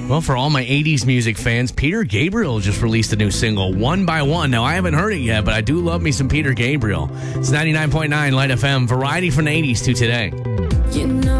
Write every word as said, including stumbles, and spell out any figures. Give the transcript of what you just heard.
Well, for all my eighties music fans, Peter Gabriel just released a new single, One by One. Now, I haven't heard it yet, but I do love me some Peter Gabriel. It's ninety-nine point nine Light F M, variety from the eighties to today.